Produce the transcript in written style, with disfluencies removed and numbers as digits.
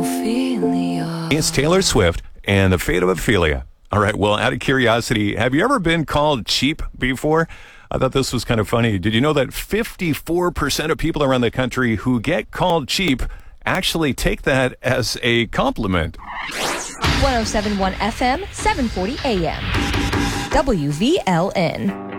Ophelia. It's Taylor Swift and the Fate of Ophelia. All right, well, out of curiosity, have you ever been called cheap before? I thought this was kind of funny. Did you know that 54% of people around the country who get called cheap actually take that as a compliment? 107.1 FM, 740 AM. WVLN.